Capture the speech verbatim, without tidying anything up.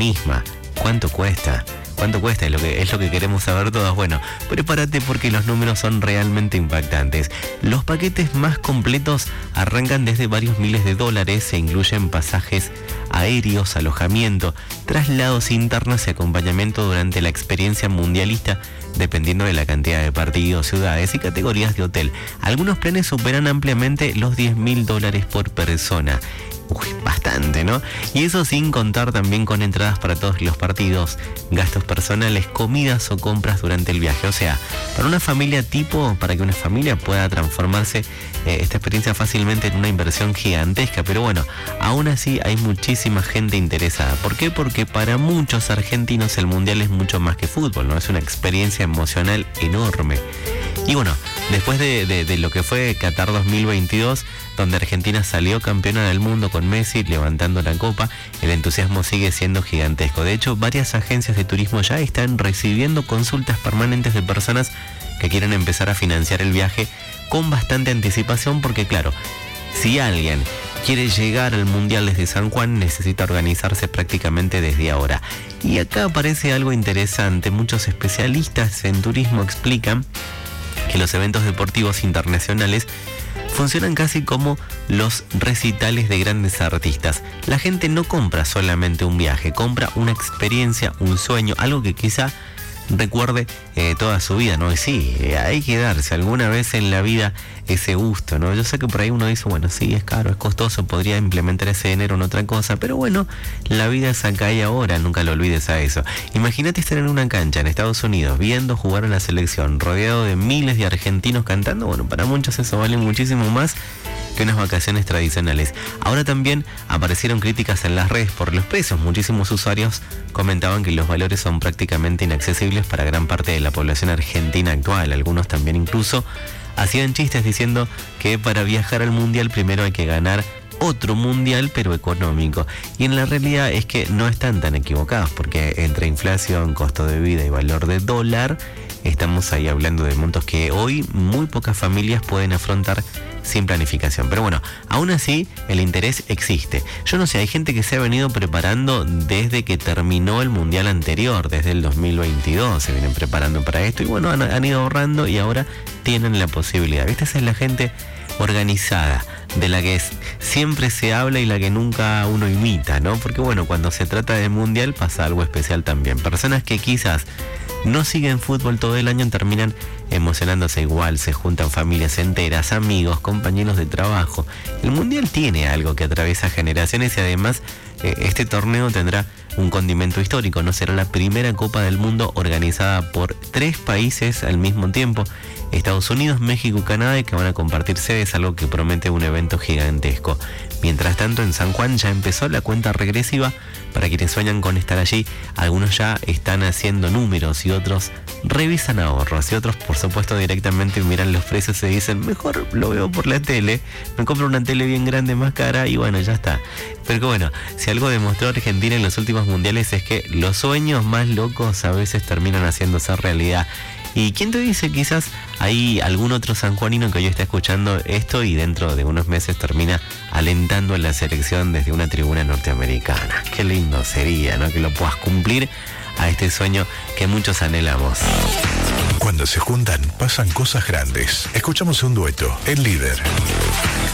misma. ¿Cuánto cuesta? ¿Cuánto cuesta? Es lo que, es lo que queremos saber todos. Bueno, prepárate porque los números son realmente impactantes. Los paquetes más completos arrancan desde varios miles de dólares, se incluyen pasajes aéreos, alojamiento, traslados internos y acompañamiento durante la experiencia mundialista, dependiendo de la cantidad de partidos, ciudades y categorías de hotel. Algunos planes superan ampliamente los diez mil dólares por persona. Uy, bastante, ¿no? Y eso sin contar también con entradas para todos los partidos, gastos personales, comidas o compras durante el viaje. O sea, para una familia tipo, para que una familia pueda transformarse eh, esta experiencia fácilmente en una inversión gigantesca. Pero bueno, aún así hay muchísima gente interesada. ¿Por qué? Porque para muchos argentinos el Mundial es mucho más que fútbol, ¿no? Es una experiencia emocional enorme. Y bueno, después de, de, de lo que fue Qatar dos mil veintidós, donde Argentina salió campeona del mundo con Messi levantando la copa, el entusiasmo sigue siendo gigantesco. De hecho, varias agencias de turismo ya están recibiendo consultas permanentes de personas que quieren empezar a financiar el viaje con bastante anticipación, porque claro, si alguien quiere llegar al Mundial desde San Juan, necesita organizarse prácticamente desde ahora. Y acá aparece algo interesante. Muchos especialistas en turismo explican que los eventos deportivos internacionales funcionan casi como los recitales de grandes artistas. La gente no compra solamente un viaje, compra una experiencia, un sueño, algo que quizá recuerde eh, toda su vida, ¿no? Y sí, eh, hay que darse alguna vez en la vida ese gusto, ¿no? Yo sé que por ahí uno dice, bueno, sí, es caro, es costoso, podría implementar ese dinero en otra cosa, pero bueno, la vida es acá y ahora, nunca lo olvides a eso. Imagínate estar en una cancha en Estados Unidos, viendo jugar a la selección, rodeado de miles de argentinos cantando. Bueno, para muchos eso vale muchísimo más que unas vacaciones tradicionales. Ahora también aparecieron críticas en las redes por los precios. Muchísimos usuarios comentaban que los valores son prácticamente inaccesibles para gran parte de la población argentina actual. Algunos también incluso hacían chistes diciendo que para viajar al Mundial primero hay que ganar otro Mundial, pero económico. Y en la realidad es que no están tan equivocados, porque entre inflación, costo de vida y valor de dólar, estamos ahí hablando de montos que hoy muy pocas familias pueden afrontar sin planificación. Pero bueno, aún así el interés existe. Yo no sé, hay gente que se ha venido preparando desde que terminó el Mundial anterior, desde el dos mil veintidós, se vienen preparando para esto y bueno, han, han ido ahorrando y ahora tienen la posibilidad. ¿Viste? Esa es la gente organizada, de la que es, siempre se habla y la que nunca uno imita, ¿no? Porque bueno, cuando se trata de Mundial pasa algo especial también. Personas que quizás no siguen fútbol todo el año terminan emocionándose igual, se juntan familias enteras, amigos, compañeros de trabajo. El Mundial tiene algo que atraviesa generaciones y además eh, este torneo tendrá un condimento histórico, no será la primera Copa del Mundo organizada por tres países al mismo tiempo, Estados Unidos, México y Canadá, y que van a compartir sedes, algo que promete un evento gigantesco. Mientras tanto, en San Juan ya empezó la cuenta regresiva para quienes sueñan con estar allí. Algunos ya están haciendo números y otros revisan ahorros y otros por supuesto directamente miran los precios y dicen, mejor lo veo por la tele, me compro una tele bien grande más cara y bueno, ya está. Pero que bueno, si algo demostró Argentina en los últimos mundiales es que los sueños más locos a veces terminan haciéndose realidad. ¿Y quién te dice? Quizás hay algún otro sanjuanino que hoy está escuchando esto y dentro de unos meses termina alentando a la selección desde una tribuna norteamericana. Qué lindo sería, ¿no? Que lo puedas cumplir a este sueño que muchos anhelamos. Cuando se juntan, pasan cosas grandes. Escuchamos un dueto, El Líder.